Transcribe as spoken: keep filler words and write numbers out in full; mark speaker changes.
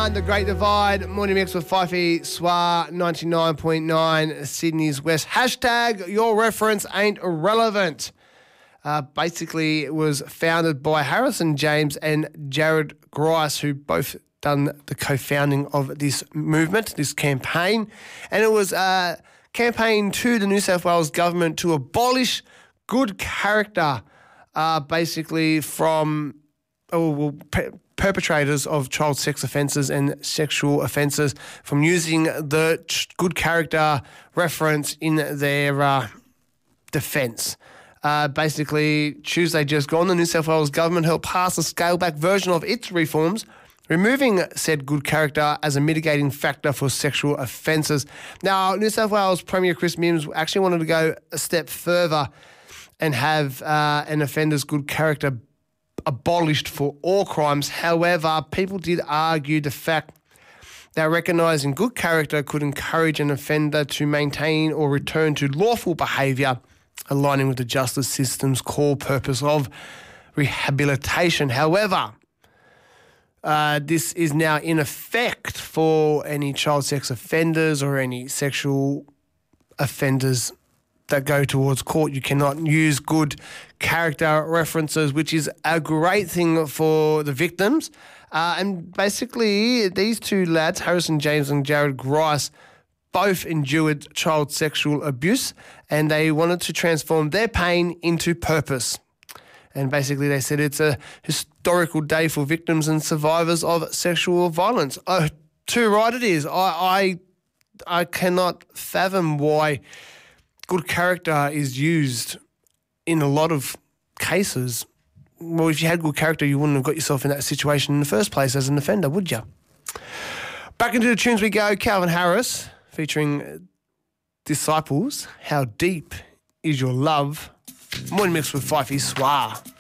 Speaker 1: nine, The Great Divide. Morning Mix with Fifey, S W A, ninety-nine point nine, Sydney's West. Hashtag your reference ain't irrelevant. Uh, basically, it was founded by Harrison James and Jared Grice, who both done the co-founding of this movement, this campaign. And it was a campaign to the New South Wales government to abolish good character, uh, basically from oh, well, pe- perpetrators of child sex offences and sexual offences from using the ch- good character reference in their uh, defence. Uh, basically, Tuesday just gone, the New South Wales government helped pass a scaled-back version of its reforms, removing said good character as a mitigating factor for sexual offences. Now, New South Wales Premier Chris Minns actually wanted to go a step further and have uh, an offender's good character abolished for all crimes. However, people did argue the fact that recognising good character could encourage an offender to maintain or return to lawful behaviour, aligning with the justice system's core purpose of rehabilitation. However, uh, this is now in effect for any child sex offenders or any sexual offenders that go towards court. You cannot use good character references, which is a great thing for the victims. Uh, and basically, these two lads, Harrison James and Jared Grice, both endured child sexual abuse, and they wanted to transform their pain into purpose. And basically they said it's a historical day for victims and survivors of sexual violence. Oh, too right it is. I, I, I cannot fathom why good character is used in a lot of cases. Well, if you had good character, you wouldn't have got yourself in that situation in the first place as an offender, would you? Back into the tunes we go. Calvin Harris featuring Disciples. How deep is your love? Morning Mix with Fifey, S W A.